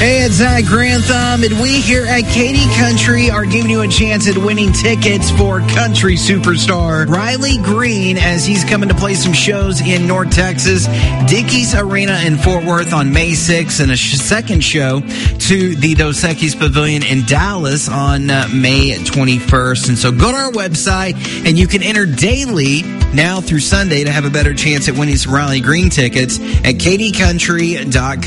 Hey, it's Zach Grantham, and we here at Katy Country are giving you a chance at winning tickets for country superstar Riley Green as he's coming to play some shows in North Texas, Dickies Arena in Fort Worth on May 6th, and a second show to the Dos Equis Pavilion in Dallas on May 21st. And so go to our website, and you can enter daily now through Sunday to have a better chance at winning some Riley Green tickets at katycountry.com.